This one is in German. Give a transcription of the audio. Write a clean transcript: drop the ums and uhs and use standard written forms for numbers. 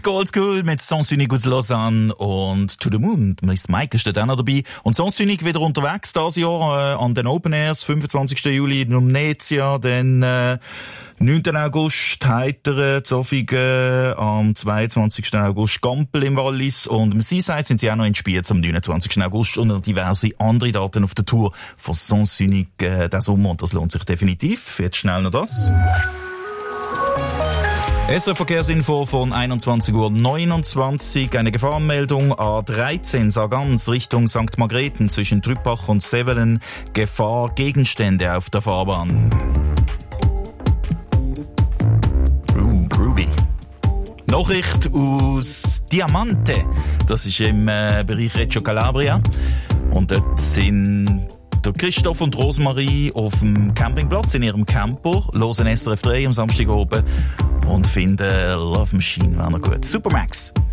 Disco Old School mit Sens Unique aus Lausanne und To the Moon. Mike ist auch noch dabei. Und Sens Unique wieder unterwegs dieses Jahr an den Open Airs. 25. Juli in Umnezia, dann 9. August Heiteren, Zofingen, am 22. August Gampel im Wallis und am Seaside sind sie auch noch in Spiez am 29. August und noch diverse andere Daten auf der Tour von Sens Unique diesen Sommer und das lohnt sich definitiv. Jetzt schnell noch das. SRF Verkehrsinfo von 21:29 Uhr. Eine Gefahrenmeldung A13 Sargans Richtung St. Margrethen zwischen Trüppach und Sevelen. Gefahr Gegenstände auf der Fahrbahn. Groovy. Nachricht aus Diamante. Das ist im Bereich Reggio Calabria. Und dort sind der Christoph und Rosemarie auf dem Campingplatz in ihrem Camper, hören SRF 3 am Samstag oben und finden Love Machine, war noch gut. Supermax.